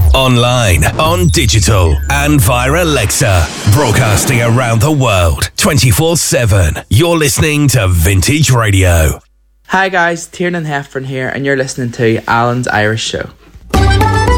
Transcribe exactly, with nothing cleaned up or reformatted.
Online, on digital, and via Alexa. Broadcasting around the world, twenty-four seven. You're listening to Vintage Radio. Hi guys, Tiernan Heffern here, and you're listening to Alan's Irish Show.